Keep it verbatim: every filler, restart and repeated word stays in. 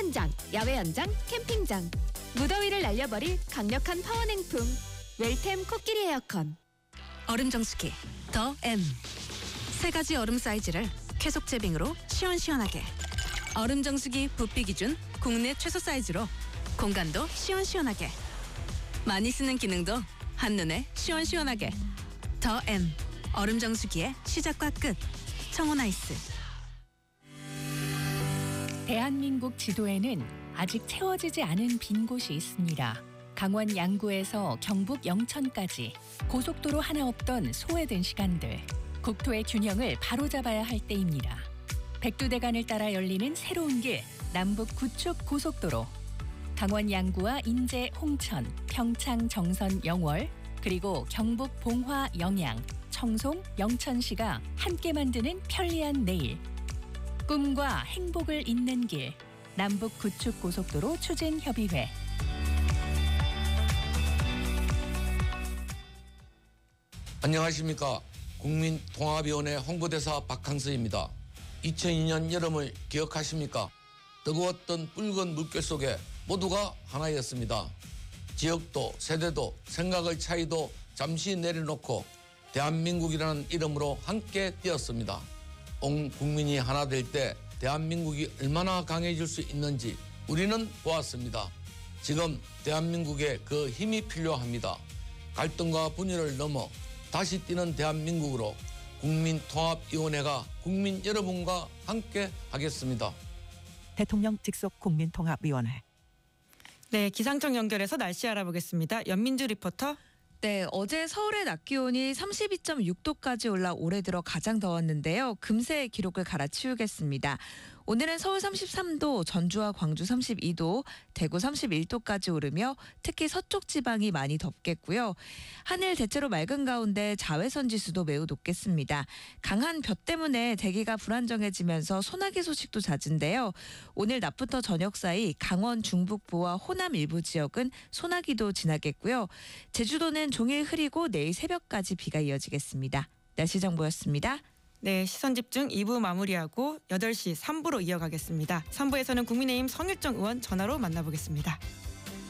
현장, 야외 현장, 캠핑장. 무더위를 날려버릴 강력한 파워냉풍. 웰템 코끼리 에어컨. 얼음 정수기 더 M. 세 가지 얼음 사이즈를 쾌속 제빙으로 시원시원하게. 얼음 정수기 부피 기준 국내 최소 사이즈로 공간도 시원시원하게. 많이 쓰는 기능도 한눈에 시원시원하게. 더 M. 얼음 정수기의 시작과 끝. 청혼아이스. 대한민국 지도에는 아직 채워지지 않은 빈 곳이 있습니다. 강원 양구에서 경북 영천까지 고속도로 하나 없던 소외된 시간들. 국토의 균형을 바로잡아야 할 때입니다. 백두대간을 따라 열리는 새로운 길, 남북 구축 고속도로. 강원 양구와 인제, 홍천, 평창, 정선, 영월, 그리고 경북 봉화, 영양, 청송, 영천시가 함께 만드는 편리한 내일. 꿈과 행복을 잇는 길, 남북 구축 고속도로 추진협의회. 안녕하십니까. 국민통합위원회 홍보대사 박항서입니다. 이천이 년 여름을 기억하십니까? 뜨거웠던 붉은 물결 속에 모두가 하나였습니다. 지역도 세대도 생각의 차이도 잠시 내려놓고 대한민국이라는 이름으로 함께 뛰었습니다. 온 국민이 하나 될 때 대한민국이 얼마나 강해질 수 있는지 우리는 보았습니다. 지금 대한민국에 그 힘이 필요합니다. 갈등과 분열을 넘어 다시 뛰는 대한민국으로 국민통합위원회가 국민 여러분과 함께 하겠습니다. 대통령 직속 국민통합위원회. 네, 기상청 연결해서 날씨 알아보겠습니다. 연민주 리포터. 네, 어제 서울의 낮 기온이 삼십이 점 육 도까지 올라 올해 들어 가장 더웠는데요. 금세 기록을 갈아치우겠습니다. 오늘은 서울 삼십삼 도, 전주와 광주 삼십이 도, 대구 삼십일 도까지 오르며 특히 서쪽 지방이 많이 덥겠고요. 하늘 대체로 맑은 가운데 자외선 지수도 매우 높겠습니다. 강한 볕 때문에 대기가 불안정해지면서 소나기 소식도 잦은데요. 오늘 낮부터 저녁 사이 강원 중북부와 호남 일부 지역은 소나기도 지나겠고요. 제주도는 종일 흐리고 내일 새벽까지 비가 이어지겠습니다. 날씨 정보였습니다. 네, 시선집중 이 부 마무리하고 여덟 시 삼 부로 이어가겠습니다. 삼 부에서는 국민의힘 성일정 의원 전화로 만나보겠습니다.